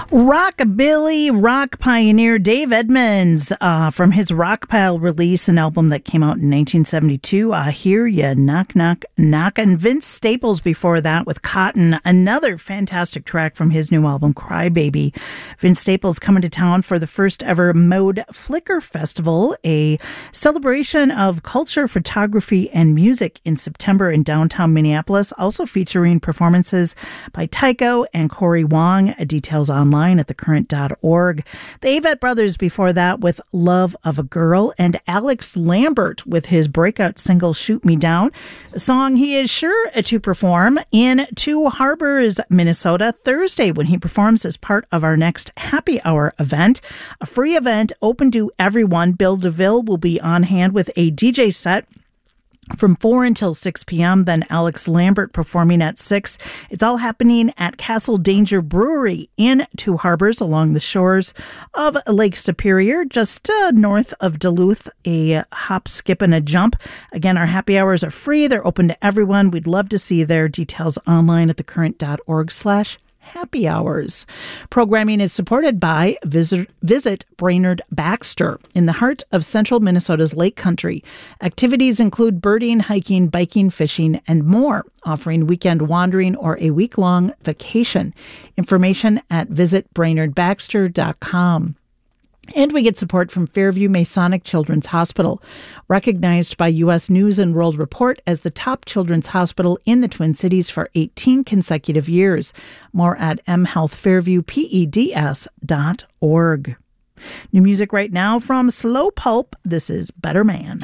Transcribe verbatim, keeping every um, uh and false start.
Rockabilly rock pioneer Dave Edmunds uh, from his Rockpile release, an album that came out in nineteen seventy-two. I hear ya knock, knock, knock. And Vince Staples before that with Cotton, another fantastic track from his new album, Crybaby. Vince Staples coming to town for the first ever Mode Flicker Festival, a celebration of culture, photography, and music in September in downtown Minneapolis, also featuring performances by Tycho and Corey Wong. Details online at the current dot org. The Avett Brothers before that with Love of a Girl, and Alex Lambert with his breakout single Shoot Me Down, a song he is sure to perform in Two Harbors, Minnesota, Thursday when he performs as part of our next Happy Hour event, a free event open to everyone. Bill DeVille will be on hand with a D J set from four until six p.m., then Alex Lambert performing at six. It's all happening at Castle Danger Brewery in Two Harbors along the shores of Lake Superior, just uh, north of Duluth, a hop, skip, and a jump. Again, our happy hours are free. They're open to everyone. We'd love to see their details online at thecurrent.org slash happy hours. Programming is supported by Visit, Visit Brainerd Baxter in the heart of central Minnesota's Lake Country. Activities include birding, hiking, biking, fishing, and more, offering weekend wandering or a week-long vacation. Information at visit brainerd baxter dot com. And we get support from Fairview Masonic Children's Hospital, recognized by U S News and World Report as the top children's hospital in the Twin Cities for eighteen consecutive years. More at m health fairview peds dot org. New music right now from Slow Pulp. This is Better Man.